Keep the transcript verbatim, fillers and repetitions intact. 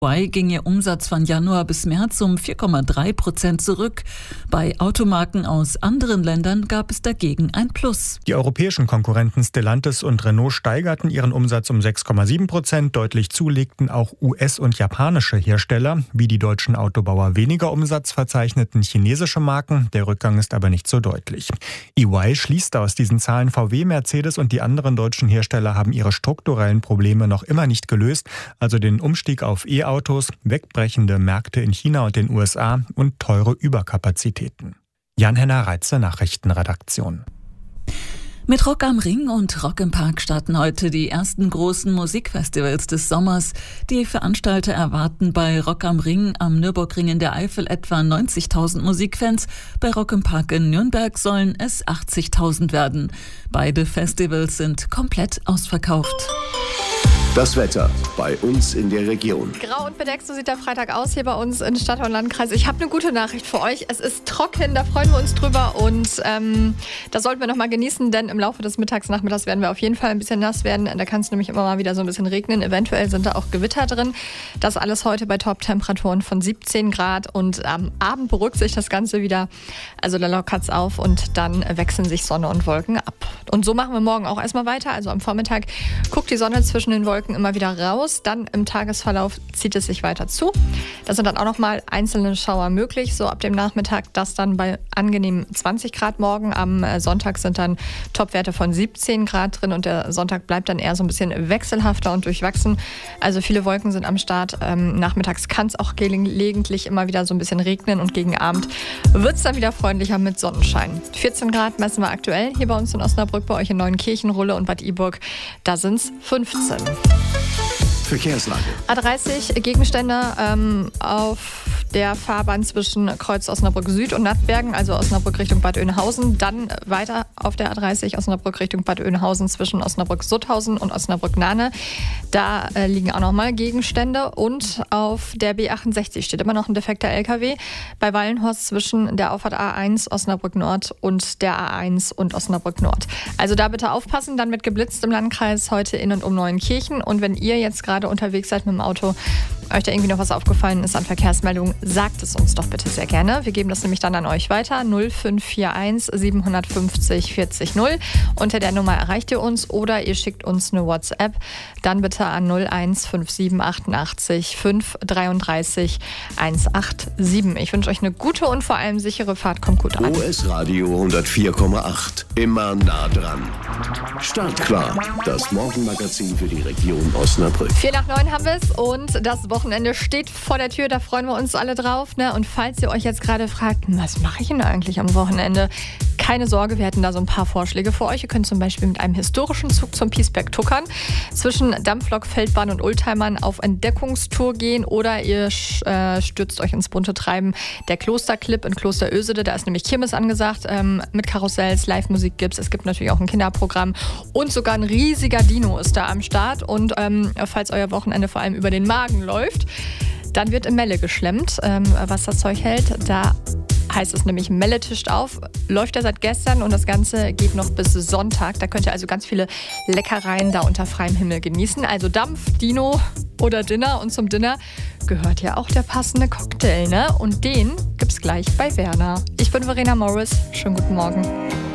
Huawei ging ihr Umsatz von Januar bis März um vier Komma drei Prozent zurück. Bei Automarken aus anderen Ländern gab es dagegen ein Plus. Die europäischen Konkurrenten Stellantis und Renault steigerten ihren Umsatz um sechs Komma sieben Prozent. Deutlich zulegten auch U S- und japanische Hersteller. Wie die deutschen Autobauer weniger Umsatz verzeichneten chinesische Marken. Der Rückgang ist aber nicht so deutlich. E Y schließt aus diesen Zahlen, V W, Mercedes und die anderen deutschen Hersteller haben ihre strukturellen Probleme noch immer nicht gelöst. Also den Umstieg auf E-Autos, Autos, wegbrechende Märkte in China und den U S A und teure Überkapazitäten. Jan-Henner Reitze, Nachrichtenredaktion. Mit Rock am Ring und Rock im Park starten heute die ersten großen Musikfestivals des Sommers. Die Veranstalter erwarten bei Rock am Ring am Nürburgring in der Eifel etwa neunzigtausend Musikfans. Bei Rock im Park in Nürnberg sollen es achtzigtausend werden. Beide Festivals sind komplett ausverkauft. Das Wetter bei uns in der Region. Grau und bedeckt, so sieht der Freitag aus hier bei uns in Stadt und Landkreis. Ich habe eine gute Nachricht für euch. Es ist trocken, da freuen wir uns drüber und ähm, das sollten wir noch mal genießen, denn im Laufe des Mittags, Nachmittags werden wir auf jeden Fall ein bisschen nass werden. Da kann es nämlich immer mal wieder so ein bisschen regnen. Eventuell sind da auch Gewitter drin. Das alles heute bei Top-Temperaturen von siebzehn Grad und am Abend beruhigt sich das Ganze wieder. Also da lockert es auf und dann wechseln sich Sonne und Wolken ab. Und so machen wir morgen auch erstmal weiter. Also am Vormittag guckt die Sonne zwischen den Wolken immer wieder raus, dann im Tagesverlauf zieht es sich weiter zu. Da sind dann auch noch mal einzelne Schauer möglich, so ab dem Nachmittag, das dann bei angenehmen zwanzig Grad morgen. Am Sonntag sind dann Topwerte von siebzehn Grad drin und der Sonntag bleibt dann eher so ein bisschen wechselhafter und durchwachsen. Also viele Wolken sind am Start. Ähm, nachmittags kann es auch gelegentlich immer wieder so ein bisschen regnen und gegen Abend wird es dann wieder freundlicher mit Sonnenschein. vierzehn Grad messen wir aktuell hier bei uns in Osnabrück, bei euch in Neuenkirchen, Rulle und Bad Iburg. Da sind es fünfzehn. Verkehrslage. A dreißig Gegenstände ähm, auf der Fahrbahn zwischen Kreuz Osnabrück Süd und Nattbergen, also Osnabrück Richtung Bad Oeynhausen. Dann weiter auf der A dreißig Osnabrück Richtung Bad Oeynhausen zwischen Osnabrück-Sutthausen und Osnabrück-Nahne. Da äh, liegen auch nochmal Gegenstände. Und auf der B achtundsechzig steht immer noch ein defekter L K W bei Wallenhorst zwischen der Auffahrt A eins Osnabrück Nord und der A eins und Osnabrück Nord. Also da bitte aufpassen, dann wird geblitzt im Landkreis heute in und um Neuenkirchen. Und wenn ihr jetzt gerade unterwegs seid mit dem Auto, euch da irgendwie noch was aufgefallen ist an Verkehrsmeldungen, sagt es uns doch bitte sehr gerne. Wir geben das nämlich dann an euch weiter. null fünf vier eins sieben fünf null vierzig null. Unter der Nummer erreicht ihr uns oder ihr schickt uns eine WhatsApp. Dann bitte an null eins fünf sieben achtundachtzig fünf dreiunddreißig hundertsiebenundachtzig. Ich wünsche euch eine gute und vor allem sichere Fahrt. Kommt gut an. O S Radio hundertvier Komma acht. Immer nah dran. Startklar. Das Morgenmagazin für die Region Osnabrück. vier nach neun haben wir es und das Wochenende steht vor der Tür. Da freuen wir uns alle drauf. Ne? Und falls ihr euch jetzt gerade fragt, was mache ich denn eigentlich am Wochenende? Keine Sorge, wir hätten da so ein paar Vorschläge für euch. Ihr könnt zum Beispiel mit einem historischen Zug zum Piesberg tuckern, zwischen Dampflok, Feldbahn und Oldtimern auf Entdeckungstour gehen oder ihr äh, stürzt euch ins bunte Treiben der Klosterclip in Kloster Ösede. Da ist nämlich Kirmes angesagt, ähm, mit Karussells, Live-Musik gibt's. Es gibt natürlich auch ein Kinderprogramm und sogar ein riesiger Dino ist da am Start. Und ähm, falls euer Wochenende vor allem über den Magen läuft, dann wird im Melle geschlemmt, ähm, was das Zeug hält. Da heißt es nämlich Melle tischt auf. Läuft ja seit gestern und das Ganze geht noch bis Sonntag. Da könnt ihr also ganz viele Leckereien da unter freiem Himmel genießen. Also Dampf, Dino oder Dinner. Und zum Dinner gehört ja auch der passende Cocktail, ne? Und den gibt's gleich bei Werner. Ich bin Verena Morris. Schönen guten Morgen.